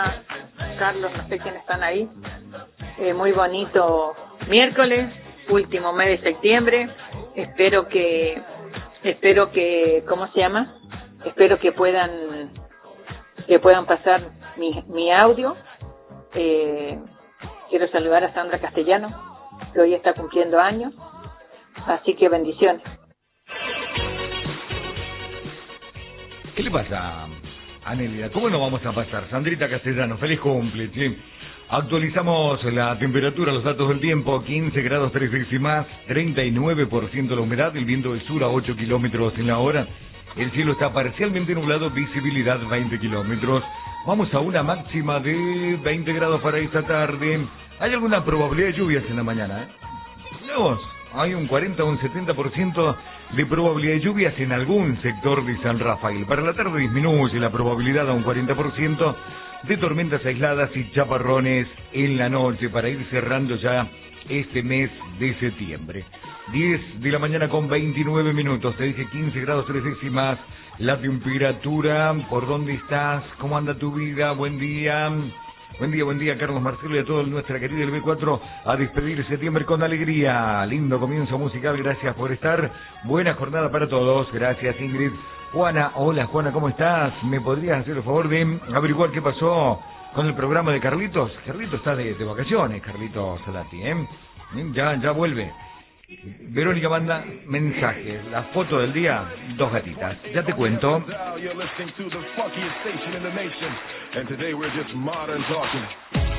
Carlos, no sé quiénes están ahí. Muy bonito miércoles, último mes de septiembre. Espero que, ¿cómo se llama? Espero que puedan pasar mi audio. Quiero saludar a Sandra Castellano, que hoy está cumpliendo años. Así que bendiciones. ¿Qué le pasa, Anelia? ¿Cómo no vamos a pasar? Sandrita Castellano, feliz cumple, ¿sí? Actualizamos la temperatura, los datos del tiempo, 15 grados 3 décimas, 39% la humedad, el viento del sur a 8 kilómetros en la hora, el cielo está parcialmente nublado, visibilidad 20 kilómetros, vamos a una máxima de 20 grados para esta tarde. ¿Hay alguna probabilidad de lluvias en la mañana? Vamos, hay un 40 o un 70% de probabilidad de lluvias en algún sector de San Rafael. Para la tarde disminuye la probabilidad a un 40% de tormentas aisladas y chaparrones en la noche para ir cerrando ya este mes de septiembre. 10 de la mañana con 29 minutos, te dije 15 grados 3 décimas, la temperatura. ¿Por dónde estás? ¿Cómo anda tu vida? Buen día. Buen día, Carlos Marcelo y a toda nuestra querida el B4 a despedir septiembre con alegría. Lindo comienzo musical, gracias por estar. Buena jornada para todos, gracias Ingrid. Juana, hola Juana, ¿cómo estás? ¿Me podrías hacer el favor de averiguar qué pasó con el programa de Carlitos? Carlitos está de vacaciones, Carlitos Salati, ¿eh? Ya vuelve. Verónica manda mensajes, la foto del día, 2 gatitas. Ya te cuento. And today we're just modern talking.